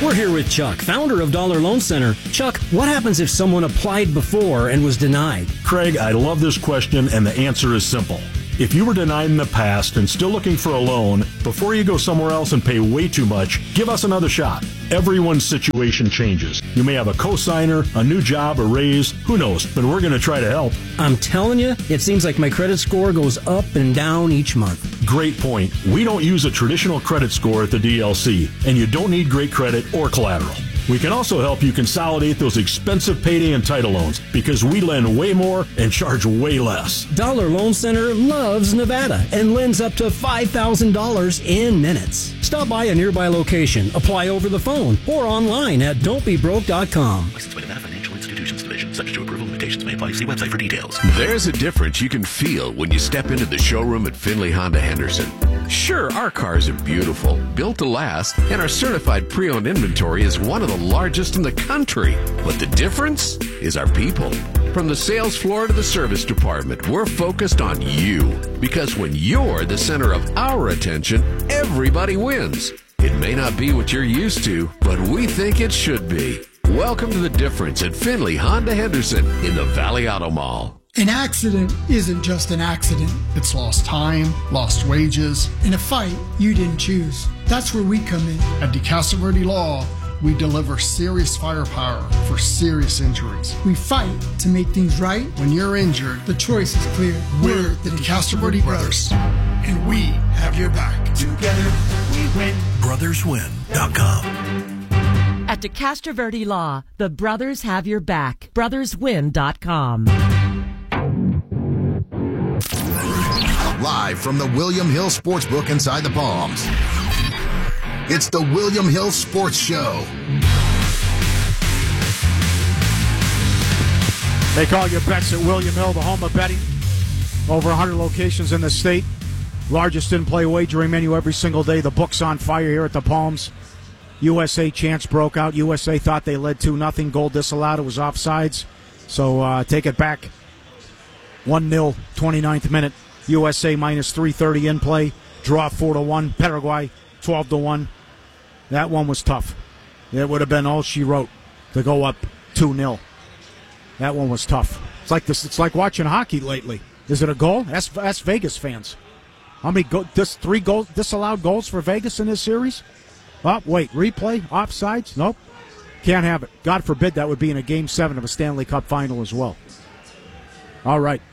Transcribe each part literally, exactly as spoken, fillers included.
We're here with Chuck, founder of Dollar Loan Center. Chuck, what happens if someone applied before and was denied? Craig, I love this question, and the answer is simple. If you were denied in the past and still looking for a loan, before you go somewhere else and pay way too much, give us another shot. Everyone's situation changes. You may have a cosigner, a new job, a raise, who knows, but we're going to try to help. I'm telling you, it seems like my credit score goes up and down each month. Great point. We don't use a traditional credit score at the D L C, and you don't need great credit or collateral. We can also help you consolidate those expensive payday and title loans because we lend way more and charge way less. Dollar Loan Center loves Nevada and lends up to five thousand dollars in minutes. Stop by a nearby location, apply over the phone, or online at don't be broke dot com. Licensed by Nevada Financial Institutions Division. Subject to approval. Limitations may apply. See website for details. There's a difference you can feel when you step into the showroom at Findlay Honda Henderson. Sure, our cars are beautiful, built to last, and our certified pre-owned inventory is one of the largest in the country. But the difference is our people. From the sales floor to the service department, we're focused on you. Because when you're the center of our attention, everybody wins. It may not be what you're used to, but we think it should be. Welcome to The Difference at Findlay Honda Henderson in the Valley Auto Mall. An accident isn't just an accident. It's lost time, lost wages, and a fight you didn't choose. That's where we come in. At DeCastroverde Law, we deliver serious firepower for serious injuries. We fight to make things right. When you're injured, the choice is clear. We're the DeCastroverde Brothers, and we have your back. Together, we win. brothers win dot com. At DeCastroverde Law, the brothers have your back. brothers win dot com. Live from the William Hill Sportsbook inside the Palms. It's the William Hill Sports Show. Make all your bets at William Hill, the home of betting. Over one hundred locations in the state. Largest in-play wagering menu every single day. The book's on fire here at the Palms. U S A chance broke out. U S A thought they led two nothing. Goal disallowed. It was offsides. So uh, take it back. one nil, twenty-ninth minute. U S A minus three thirty in play. Draw four to one. Paraguay twelve to one. That one was tough. It would have been all she wrote to go up two nil. That one was tough. It's like this. It's like watching hockey lately. Is it a goal? That's, that's Vegas fans. How many go, this three goal disallowed goals for Vegas in this series? Oh, wait, replay, offsides? Nope. Can't have it. God forbid that would be in a game seven of a Stanley Cup final as well. All right.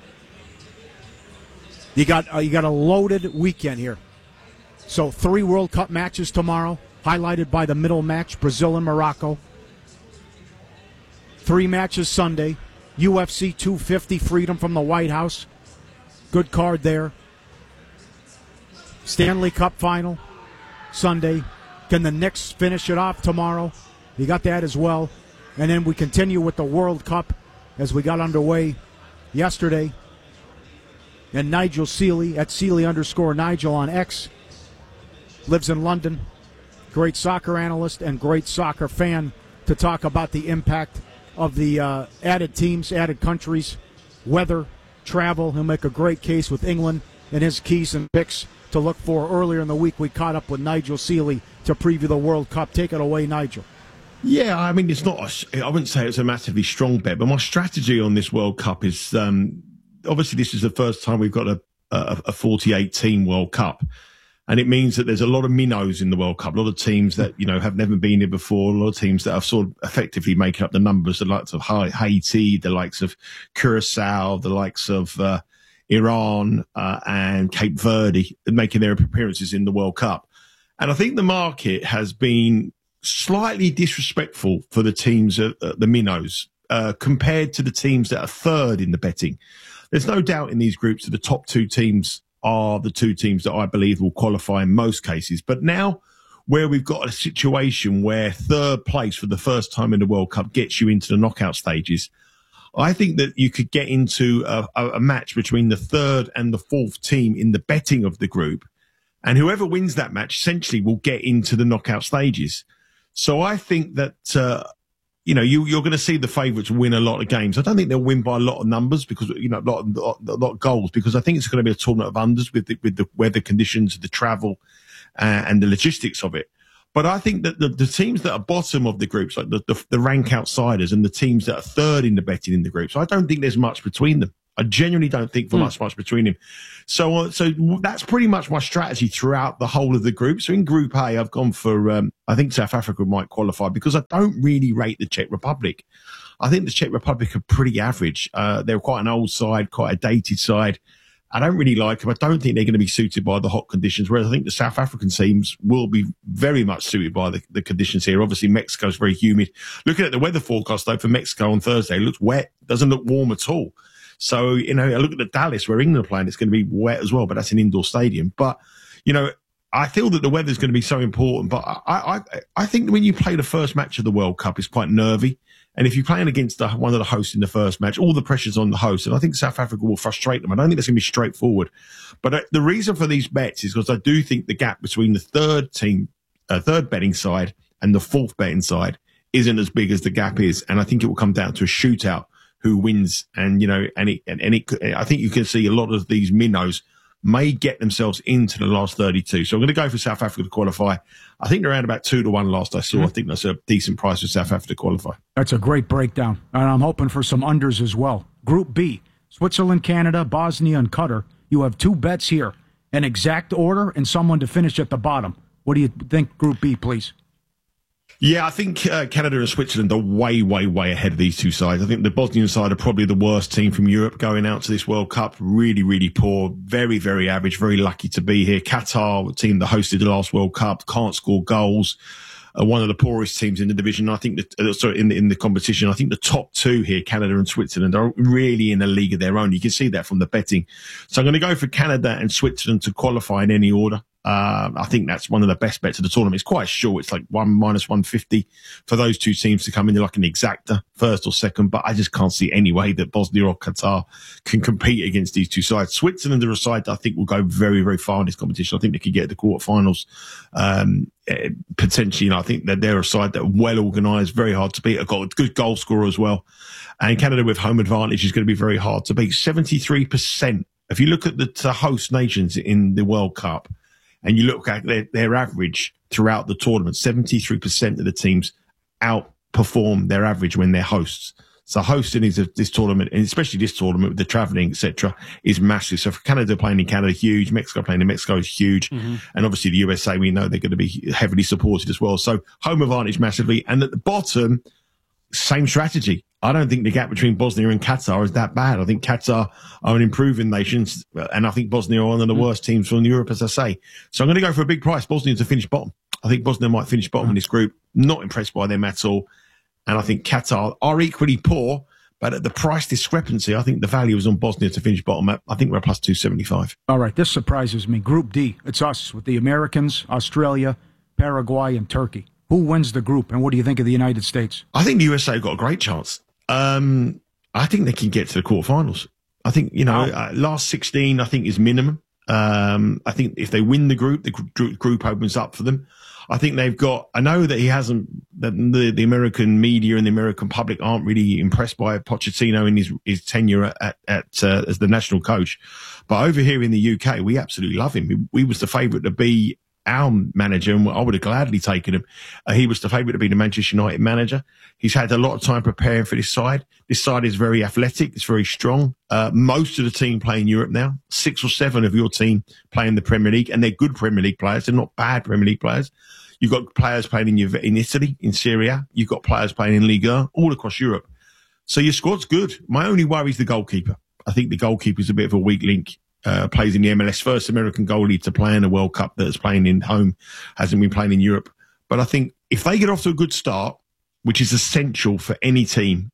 You got uh, you got a loaded weekend here. So three World Cup matches tomorrow, highlighted by the middle match, Brazil and Morocco. Three matches Sunday. U F C two fifty, Freedom from the White House. Good card there. Stanley Cup final Sunday. Can the Knicks finish it off tomorrow? You got that as well. And then we continue with the World Cup as we got underway yesterday. And Nigel Seeley, at Seeley underscore Nigel on X, lives in London. Great soccer analyst and great soccer fan to talk about the impact of the uh, added teams, added countries, weather, travel. He'll make a great case with England and his keys and picks to look for. Earlier in the week, we caught up with Nigel Seeley to preview the World Cup. Take it away, Nigel. Yeah, I mean, it's not, a, I wouldn't say it's a massively strong bet, but my strategy on this World Cup is, um, obviously this is the first time we've got a, a, a forty-eight team World Cup. And it means that there's a lot of minnows in the World Cup, a lot of teams that, you know, have never been here before, a lot of teams that are sort of effectively making up the numbers, the likes of Haiti, the likes of Curacao, the likes of uh, Iran uh, and Cape Verde making their appearances in the World Cup. And I think the market has been slightly disrespectful for the teams, uh, the minnows, uh, compared to the teams that are third in the betting. There's no doubt in these groups that the top two teams are the two teams that I believe will qualify in most cases. But now, where we've got a situation where third place for the first time in the World Cup gets you into the knockout stages, I think that you could get into a, a match between the third and the fourth team in the betting of the group. And whoever wins that match essentially will get into the knockout stages. So I think that, uh, you know, you, you're going to see the favourites win a lot of games. I don't think they'll win by a lot of numbers because, you know, a lot, of, a lot of goals, because I think it's going to be a tournament of unders with the, with the weather conditions, the travel, uh, and the logistics of it. But I think that the, the teams that are bottom of the groups, like the, the, the rank outsiders and the teams that are third in the betting in the groups, I don't think there's much between them. I genuinely don't think for mm. much, much between them. So, uh, so that's pretty much my strategy throughout the whole of the group. So in Group A, I've gone for, um, I think South Africa might qualify because I don't really rate the Czech Republic. I think the Czech Republic are pretty average. Uh, they're quite an old side, quite a dated side. I don't really like them. I don't think they're going to be suited by the hot conditions, whereas I think the South African teams will be very much suited by the, the conditions here. Obviously, Mexico's very humid. Looking at the weather forecast, though, for Mexico on Thursday, it looks wet. Doesn't look warm at all. So, you know, I look at the Dallas, where England are playing, it's going to be wet as well, but that's an indoor stadium. But, you know, I feel that the weather is going to be so important. But I, I, I think when you play the first match of the World Cup, it's quite nervy. And if you're playing against the, one of the hosts in the first match, all the pressure's on the host. And I think South Africa will frustrate them. I don't think that's going to be straightforward. But uh, the reason for these bets is because I do think the gap between the third team, uh, third betting side and the fourth betting side isn't as big as the gap is. And I think it will come down to a shootout who wins. And, you know, and it, and, and it, I think you can see a lot of these minnows may get themselves into the last thirty-two. So I'm going to go for South Africa to qualify. I think they're around about two to one last I saw. Mm-hmm. I think that's a decent price for South Africa to qualify. That's a great breakdown. And I'm hoping for some unders as well. Group B, Switzerland, Canada, Bosnia, and Qatar. You have two bets here, an exact order and someone to finish at the bottom. What do you think, Group B, please? Yeah, I think uh, Canada and Switzerland are way, way, way ahead of these two sides. I think the Bosnian side are probably the worst team from Europe going out to this World Cup. Really, really poor. Very, very average. Very lucky to be here. Qatar, the team that hosted the last World Cup, can't score goals. Uh, one of the poorest teams in the division. I think that, uh, sorry, in the, in the competition, I think the top two here, Canada and Switzerland, are really in a league of their own. You can see that from the betting. So I'm going to go for Canada and Switzerland to qualify in any order. Uh, I think that's one of the best bets of the tournament. It's quite short. It's like one minus one fifty for those two teams to come in. They're like an exacta, first or second, but I just can't see any way that Bosnia or Qatar can compete against these two sides. Switzerland are a side that I think will go very, very far in this competition. I think they could get to the quarterfinals. Um, potentially, you know, I think that they're a side that are well organised, very hard to beat. I've got a good goal scorer as well. And Canada with home advantage is going to be very hard to beat. seventy-three percent. If you look at the host nations in the World Cup, and you look at their, their average throughout the tournament, seventy-three percent of the teams outperform their average when they're hosts. So hosting is a, this tournament, and especially this tournament with the travelling, et cetera, is massive. So for Canada playing in Canada, huge. Mexico playing in Mexico is huge. Mm-hmm. And obviously the U S A, we know they're going to be heavily supported as well. So home advantage massively. And at the bottom, same strategy. I don't think the gap between Bosnia and Qatar is that bad. I think Qatar are an improving nation, and I think Bosnia are one of the worst teams from Europe, as I say. So I'm going to go for a big price. Bosnia to finish bottom. I think Bosnia might finish bottom in this group. Not impressed by them at all. And I think Qatar are equally poor, but at the price discrepancy, I think the value is on Bosnia to finish bottom. I think we're plus two seventy-five. All right, this surprises me. Group D, it's us with the Americans, Australia, Paraguay, and Turkey. Who wins the group, and what do you think of the United States? I think the U S A got a great chance. Um, I think they can get to the quarterfinals. I think, you know, wow. uh, last sixteen, I think, is minimum. Um, I think if they win the group, the gr- group opens up for them. I think they've got, I know that he hasn't, that the, the American media and the American public aren't really impressed by Pochettino in his, his tenure at, at uh, as the national coach. But over here in the U K, we absolutely love him. We, we was the favourite to be our manager, and I would have gladly taken him. Uh, he was the favourite to be the Manchester United manager. He's had a lot of time preparing for this side. This side is very athletic. It's very strong. Uh, most of the team play in Europe now. Six or seven of your team play in the Premier League, and they're good Premier League players. They're not bad Premier League players. You've got players playing in, in Italy, in Serie A. You've got players playing in Liga, all across Europe. So your squad's good. My only worry is the goalkeeper. I think the goalkeeper is a bit of a weak link. Uh, plays in the M L S, first American goalie to play in a World Cup that's playing in home, hasn't been playing in Europe. But I think if they get off to a good start, which is essential for any team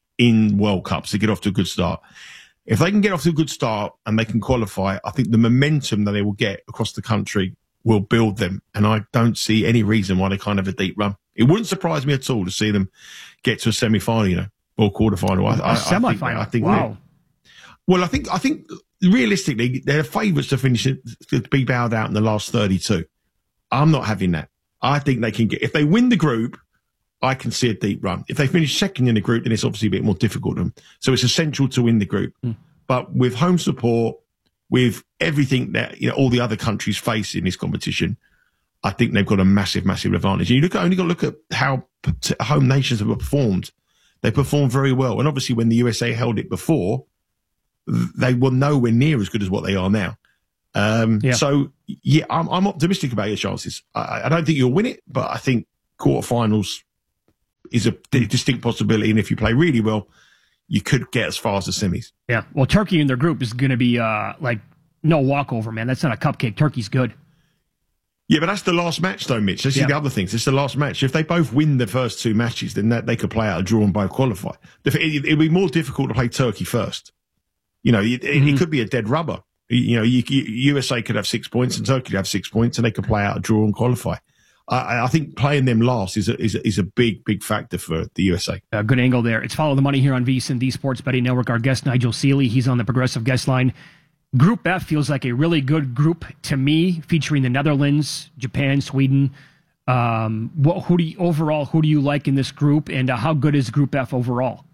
in World Cups to get off to a good start, if they can get off to a good start and they can qualify, I think the momentum that they will get across the country will build them. And I don't see any reason why they can't have a deep run. It wouldn't surprise me at all to see them get to a semi-final, you know, or quarter-final. I, a I, semi-final? I think, I think wow. Well, I think, I think realistically, they're favourites to finish it, to be bowed out in the last thirty-two. I'm not having that. I think they can get, if they win the group, I can see a deep run. If they finish second in the group, then it's obviously a bit more difficult for them. So it's essential to win the group. Mm. But with home support, with everything that, you know, all the other countries face in this competition, I think they've got a massive, massive advantage. And you look, only got to look at how home nations have performed. They performed very well. And obviously when the U S A held it before, they were nowhere near as good as what they are now. Um, yeah. So, yeah, I'm, I'm optimistic about your chances. I, I don't think you'll win it, but I think quarterfinals is a distinct possibility. And if you play really well, you could get as far as the semis. Yeah. Well, Turkey in their group is going to be uh, like no walkover, man. That's not a cupcake. Turkey's good. Yeah, but that's the last match, though, Mitch. This yeah. is the other thing. It's the last match. If they both win the first two matches, then that, they could play out a draw and both qualify. It, it, it'd be more difficult to play Turkey first. You know, it, mm-hmm. it could be a dead rubber. You know, you, you, U S A could have six points and Turkey could have six points, and they could play out a draw and qualify. I, I think playing them last is a, is a, is a big, big factor for the U S A. Uh, good angle there. It's Follow the Money here on VSiN, the Sports Betting Network. Our guest, Nigel Seeley, he's on the Progressive guest line. Group F feels like a really good group to me, featuring the Netherlands, Japan, Sweden. Um, what, who do you, overall, who do you like in this group, and uh, how good is Group F overall?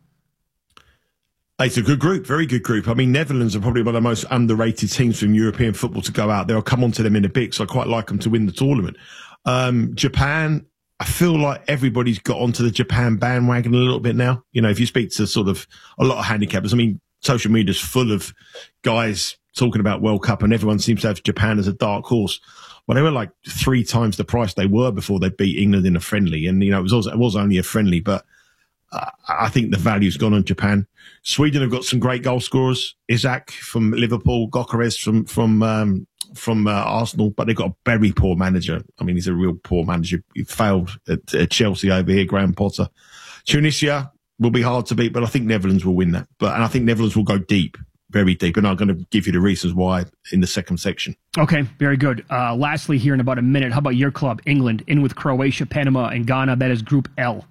It's a good group, very good group. I mean, Netherlands are probably one of the most underrated teams from European football to go out there. I'll come on to them in a bit, so I quite like them to win the tournament. Um, Japan, I feel like everybody's got onto the Japan bandwagon a little bit now. You know, if you speak to sort of a lot of handicappers, I mean, social media's full of guys talking about World Cup, and everyone seems to have Japan as a dark horse. Well, they were like three times the price they were before they beat England in a friendly. And, you know, it was, also, it was only a friendly, but uh, I think the value's gone on Japan. Sweden have got some great goal scorers. Isak from Liverpool, Gyökeres from, from, um, from uh, Arsenal, but they've got a very poor manager. I mean, he's a real poor manager. He failed at, at Chelsea over here, Graham Potter. Tunisia will be hard to beat, but I think Netherlands will win that. But, and I think Netherlands will go deep. Very deep, and I'm going to give you the reasons why in the second section. Okay, very good. Uh, lastly, here in about a minute, how about your club, England, in with Croatia, Panama, and Ghana? That is Group L.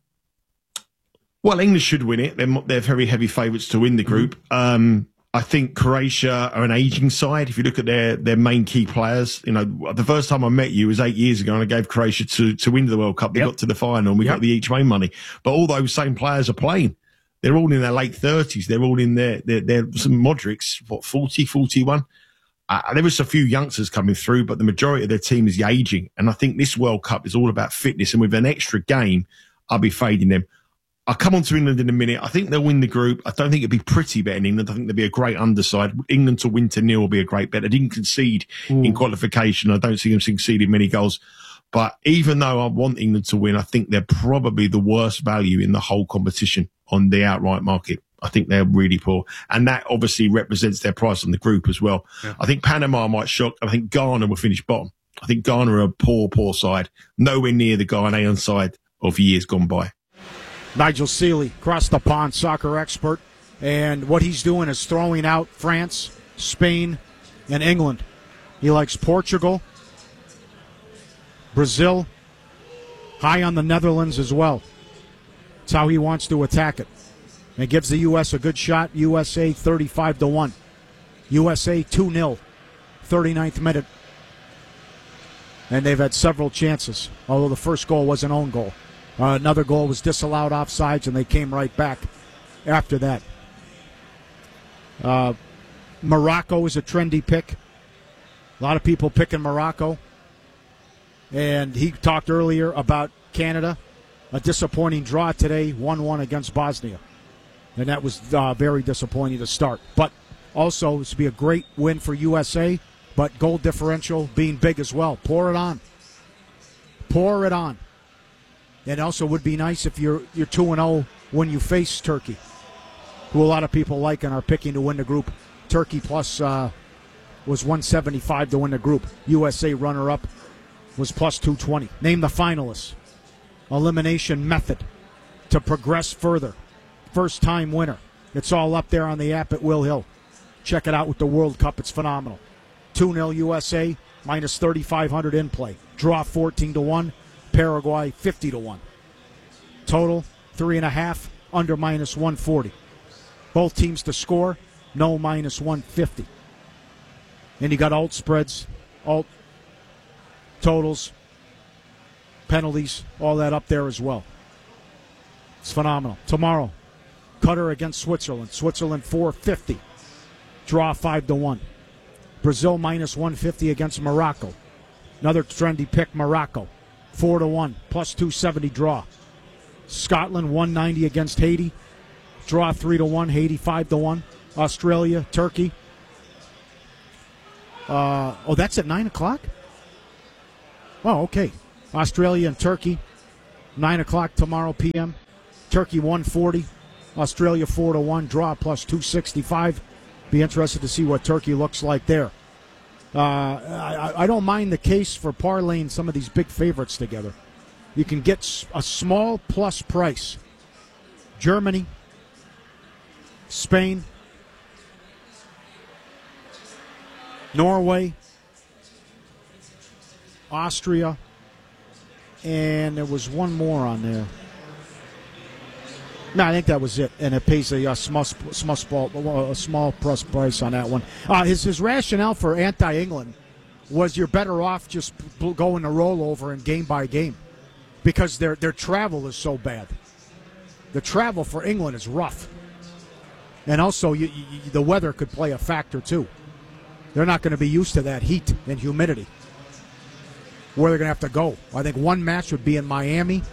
Well, England should win it. They're, they're very heavy favourites to win the group. Um, I think Croatia are an ageing side. If you look at their, their main key players, you know, the first time I met you was eight years ago, and I gave Croatia to, to win the World Cup. They yep. got to the final, and we yep. got the each way money. But all those same players are playing. They're all in their late thirties. They're all in their, their, their some Modric's, what, forty, forty-one? Uh, there was a few youngsters coming through, but the majority of their team is aging. And I think this World Cup is all about fitness. And with an extra game, I'll be fading them. I'll come on to England in a minute. I think they'll win the group. I don't think it'd be pretty betting England. I think they'll be a great underside. England to win to nil will be a great bet. They didn't concede Ooh. in qualification. I don't see them conceding many goals. But even though I want England to win, I think they're probably the worst value in the whole competition on the outright market. I think they're really poor. And that obviously represents their price on the group as well. Yeah. I think Panama might shock. I think Ghana will finish bottom. I think Ghana are a poor, poor side. Nowhere near the Ghanaian side of years gone by. Nigel Seeley, across the pond soccer expert. And what he's doing is throwing out France, Spain, and England. He likes Portugal, Brazil, high on the Netherlands as well. That's how he wants to attack it. And it gives the U S a good shot. U S A thirty-five to one. U S A two nil. thirty-ninth minute. And they've had several chances, although the first goal was an own goal. Uh, another goal was disallowed offsides, and they came right back after that. Uh, Morocco is a trendy pick. A lot of people picking Morocco. And he talked earlier about Canada. A disappointing draw today, one one against Bosnia. And that was uh, very disappointing to start. But also, this would be a great win for U S A, but goal differential being big as well. Pour it on. Pour it on. And also would be nice if you're you're two and oh when you face Turkey, who a lot of people like and are picking to win the group. Turkey plus uh, was one seventy-five to win the group. U S A runner-up was plus two twenty. Name the finalists. Elimination method to progress further. First time winner. It's all up there on the app at Will Hill. Check it out with the World Cup. It's phenomenal. two nil U S A, minus thirty-five hundred in play. Draw fourteen to one. Paraguay fifty to one. Total three and a half, under minus one forty. Both teams to score, no minus one fifty. And you got alt spreads, alt totals, penalties, all that up there as well. It's phenomenal. Tomorrow, Qatar against Switzerland. Switzerland four fifty. Draw five to one. Brazil minus one fifty against Morocco. Another trendy pick, Morocco, four to one, plus two seventy draw. Scotland, one ninety against Haiti. Draw three to one, Haiti five to one. Australia, Turkey. Uh, oh, that's at nine o'clock? Oh, okay. Australia and Turkey, nine o'clock tomorrow p m. Turkey one forty, Australia four to one, draw plus two sixty-five. Be interested to see what Turkey looks like there. Uh, I, I don't mind the case for parlaying some of these big favorites together. You can get a small plus price. Germany, Spain, Norway, Austria, and there was one more on there. No, I think that was it, and it pays a, a small, small, small, a small plus price on that one. Uh, his his rationale for anti-England was you're better off just going to rollover and game by game because their their travel is so bad. The travel for England is rough, and also you, you, the weather could play a factor too. They're not going to be used to that heat and humidity. Where they're going to have to go, I think one match would be in Miami.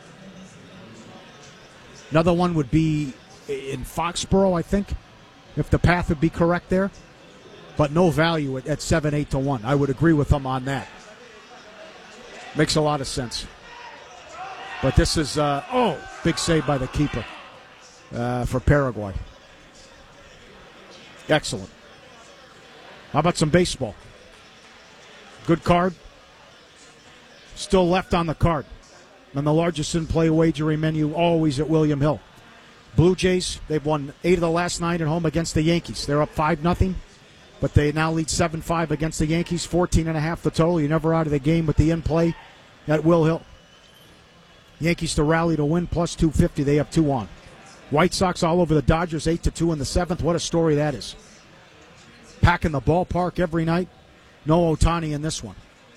Another one would be in Foxborough, I think, if the path would be correct there. But no value at, at seven, eight to one. I would agree with them on that. Makes a lot of sense. But this is, uh, oh, big save by the keeper uh, for Paraguay. Excellent. How about some baseball? Good card. Still left on the card. And the largest in-play wagering menu always at William Hill. Blue Jays, they've won eight of the last nine at home against the Yankees. They're up five nothing, but they now lead seven five against the Yankees, fourteen and a half the total. You're never out of the game with the in-play at Will Hill. Yankees to rally to win, plus two fifty. They have two on. White Sox all over the Dodgers, eight to two in the seventh. What a story that is. Packing the ballpark every night. No Ohtani in this one.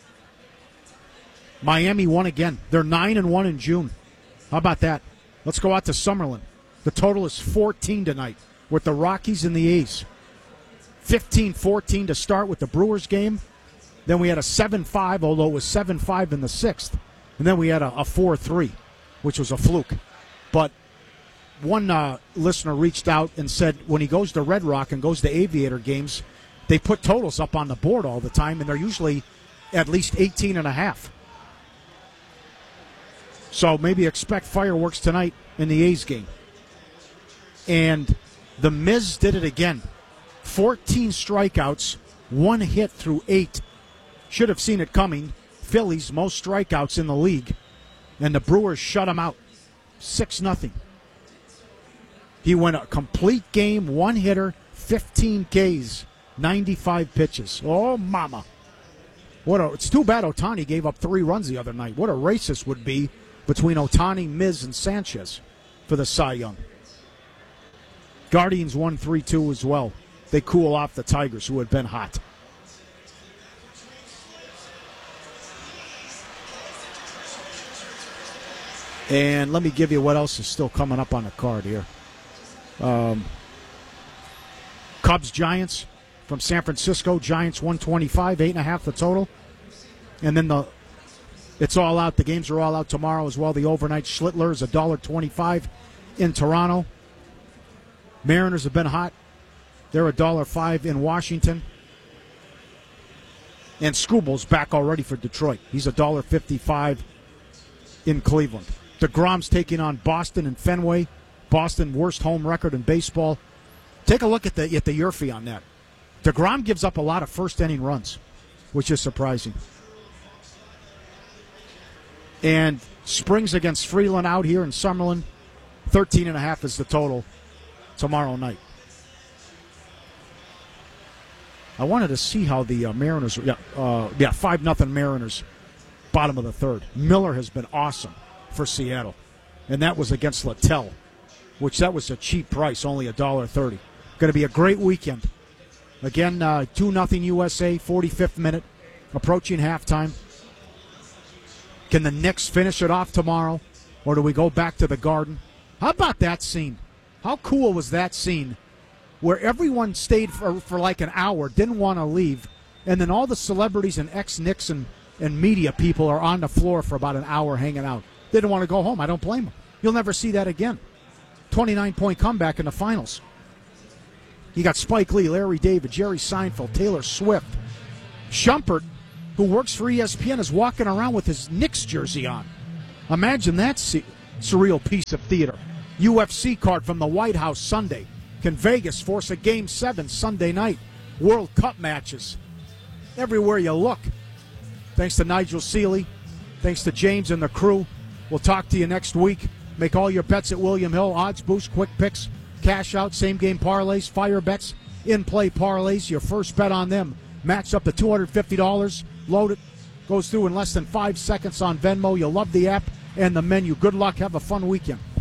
Miami won again. They're nine and one in June. How about that? Let's go out to Summerlin. The total is fourteen tonight with the Rockies and the A's. fifteen fourteen to start with the Brewers game. Then we had a seven five, although it was seven five in the sixth. And then we had a four three, which was a fluke. But one uh, listener reached out and said when he goes to Red Rock and goes to Aviator games, they put totals up on the board all the time, and they're usually at least eighteen and a half. So maybe expect fireworks tonight in the A's game. And the Miz did it again. fourteen strikeouts, one hit through eight. Should have seen it coming. Phillies, most strikeouts in the league. And the Brewers shut him out. six nothing. He went a complete game, one hitter, fifteen Ks, ninety-five pitches. Oh, mama. What a, it's too bad Ohtani gave up three runs the other night. What a race this would be between Ohtani, Miz, and Sanchez for the Cy Young. Guardians won three two as well. They cool off the Tigers, who had been hot. And let me give you what else is still coming up on the card here. Um, Cubs, Giants from San Francisco. Giants one twenty-five, eight and a half the total. And then the it's all out. The games are all out tomorrow as well. The overnight Schlittler is one dollar twenty-five in Toronto. Mariners have been hot. They're one dollar five in Washington. And Skubal's back already for Detroit. He's one dollar fifty-five in Cleveland. DeGrom's taking on Boston and Fenway. Boston, worst home record in baseball. Take a look at the at the Yurfie on that. DeGrom gives up a lot of first-inning runs, which is surprising. And Springs against Freeland out here in Summerlin. thirteen and a half is the total tomorrow night. I wanted to see how the uh, Mariners, yeah, uh, yeah, five nothing Mariners, bottom of the third. Miller has been awesome for Seattle, and that was against Littell, which that was a cheap price, only one dollar thirty. Going to be a great weekend. Again, uh, two nothing U S A, forty-fifth minute, approaching halftime. Can the Knicks finish it off tomorrow, or do we go back to the Garden? How about that scene? How cool was that scene where everyone stayed for, for like an hour, didn't want to leave, and then all the celebrities and ex-Knicks and, and media people are on the floor for about an hour hanging out. They don't want to go home. I don't blame them. You'll never see that again. twenty-nine point comeback in the finals. You got Spike Lee, Larry David, Jerry Seinfeld, Taylor Swift. Shumpert, who works for E S P N, is walking around with his Knicks jersey on. Imagine that se- surreal piece of theater. U F C card from the White House Sunday. Can Vegas force a Game seven Sunday night? World Cup matches. Everywhere you look. Thanks to Nigel Seeley. Thanks to James and the crew. We'll talk to you next week. Make all your bets at William Hill. Odds boost, quick picks, cash out, same game parlays, fire bets, in-play parlays. Your first bet on them. Match up to two hundred fifty dollars. Load it. Goes through in less than five seconds on Venmo. You'll love the app and the menu. Good luck. Have a fun weekend.